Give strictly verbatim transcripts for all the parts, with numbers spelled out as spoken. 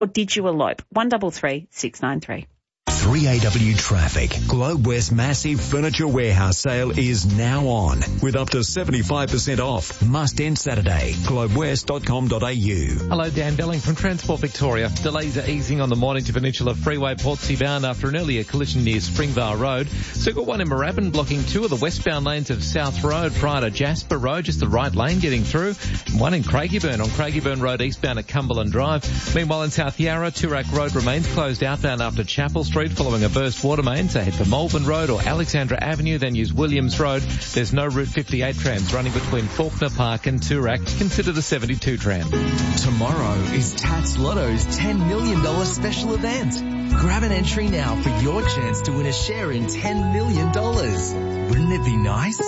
or did you elope? one three three, six nine three. three A W traffic. Globe West massive furniture warehouse sale is now on with up to seventy-five percent off. Must end Saturday. globe west dot com dot a u. Hello, Dan Belling from Transport Victoria. Delays are easing on the Mornington Peninsula Freeway Portsea bound after an earlier collision near Springvale Road. So got one in Moorabbin blocking two of the westbound lanes of South Road prior to Jasper Road, just the right lane getting through. One in Craigieburn on Craigieburn Road eastbound at Cumberland Drive. Meanwhile in South Yarra, Toorak Road remains closed outbound after Chapel Street following a burst water main, so head for Malvern Road or Alexandra Avenue, then use Williams Road. There's no Route fifty-eight trams running between Faulkner Park and Toorak. Consider the seventy-two tram. Tomorrow is Tats Lotto's ten million dollars special event. Grab an entry now for your chance to win a share in ten million dollars. Wouldn't it be nice?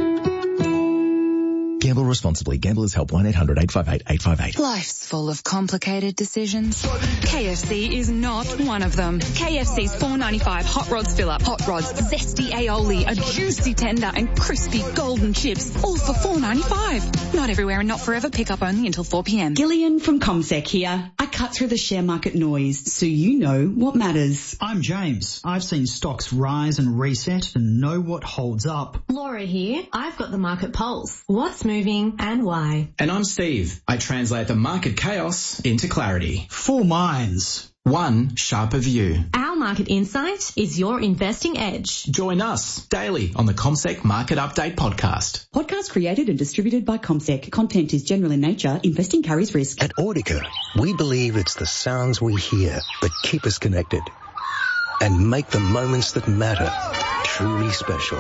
Gamble responsibly. Gamblers Help one eight hundred eight five eight eight five eight. Life's full of complicated decisions. K F C is not one of them. K F C's four ninety-five Hot Rods fill-up. Hot Rods, zesty aioli, a juicy tender and crispy golden chips, all for four ninety-five. Not everywhere and not forever. Pick up only until four p.m. Gillian from ComSec here. I cut through the share market noise so you know what matters. I'm James. I've seen stocks rise and reset and know what holds up. Laura here. I've got the market pulse. What's moving and why? And I'm Steve. I translate the market chaos into clarity. Four minds. One sharper view. Our market insight is your investing edge. Join us daily on the ComSec Market Update podcast. Podcast created and distributed by ComSec. Content is general in nature. Investing carries risk. At Audica, we believe it's the sounds we hear that keep us connected and make the moments that matter truly special.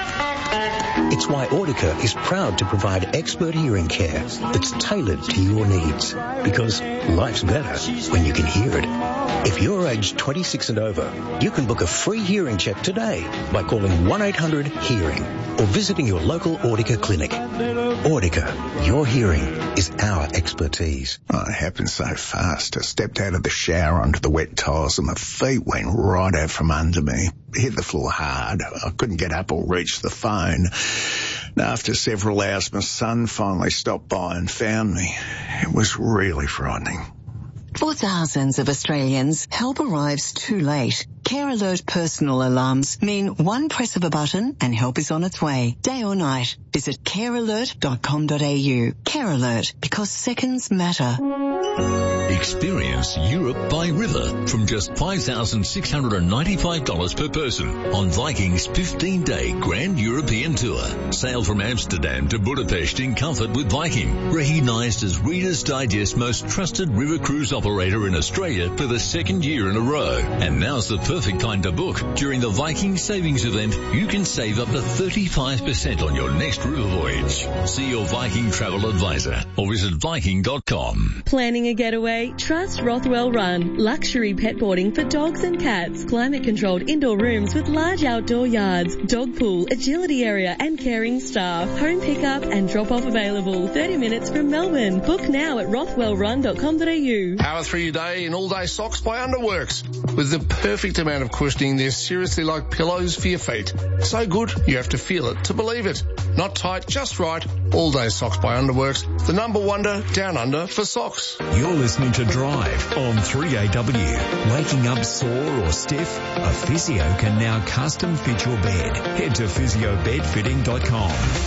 It's why Audica is proud to provide expert hearing care that's tailored to your needs. Because life's better when you can hear it. If you're aged twenty-six and over, you can book a free hearing check today by calling one eight hundred hearing or visiting your local Audica clinic. Audica, your hearing is our expertise. Oh, it happened so fast. I stepped out of the shower onto the wet tiles and my feet went right out from under me. Hit the floor hard. I couldn't get up or reach the phone. After several hours, my son finally stopped by and found me. It was really frightening. For thousands of Australians, help arrives too late. Care Alert personal alarms mean one press of a button and help is on its way, day or night. Visit care alert dot com dot a u. Care Alert, because seconds matter. Experience Europe by river from just five thousand six hundred ninety-five dollars per person on Viking's fifteen-day Grand European Tour. Sail from Amsterdam to Budapest in comfort with Viking, recognised as Reader's Digest most trusted river cruise operator in Australia for the second year in a row. And now's the perfect time to book. During the Viking Savings Event, you can save up to thirty-five percent on your next river voyage. See your Viking travel advisor or visit viking dot com. Planning a getaway? Trust Rothwell Run. Luxury pet boarding for dogs and cats. Climate-controlled indoor rooms with large outdoor yards, dog pool, agility area and caring staff. Home pickup and drop-off available. thirty minutes from Melbourne. Book now at rothwell run dot com dot a u. Power through your day in all-day socks by Underworks. With the perfect amount of cushioning, they're seriously like pillows for your feet. So good, you have to feel it to believe it. Not tight, just right. All-day socks by Underworks. The number wonder down under for socks. You're listening to Drive on three A W. Waking up sore or stiff? A physio can now custom fit your bed. Head to physio bed fitting dot com.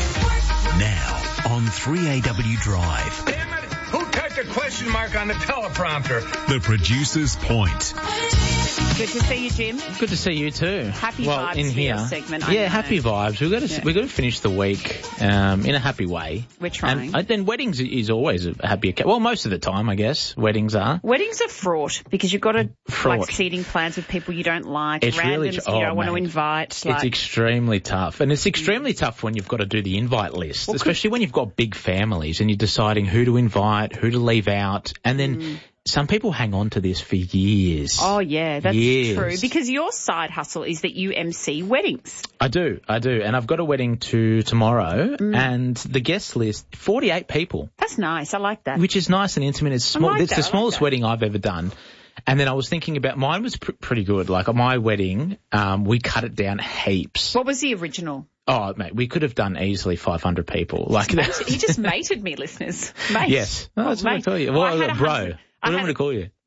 Now on three A W Drive. Damn it! Who typed a question mark on the teleprompter? The Producer's Point. Good to see you, Jim. Good to see you too. Happy well, vibes in for here. your segment. I Yeah, know. happy vibes. We've got to Yeah. we've got to finish the week um, in a happy way. We're trying. And, and then weddings is always a happy occasion. Well, most of the time, I guess weddings are. Weddings are fraught because you've got to Fraught. like seating plans with people you don't like, It's randoms really- you oh, don't want to mate. invite. Like, It's extremely tough. And it's extremely tough when you've got to do the invite list, Well, especially when you've got big families and you're deciding who to invite, who to leave out. And then Mm. some people hang on to this for years. Oh, yeah, that's Years. true. Because your side hustle is that you M C weddings. I do, I do. And I've got a wedding to tomorrow Mm. and the guest list, forty-eight people. That's nice. I like that. Which is nice and intimate. It's small. like It's that, I the like smallest that. wedding I've ever done. And then I was thinking about, mine was pr- pretty good. Like my wedding, um, we cut it down heaps. What was the original? Oh, mate, we could have done easily five hundred people. Like He just mated me, listeners. Mate. Yes. No, that's Oh, what I mate. tell you. Well, Well, I had a bro. hundred- What I do you had want me to call you?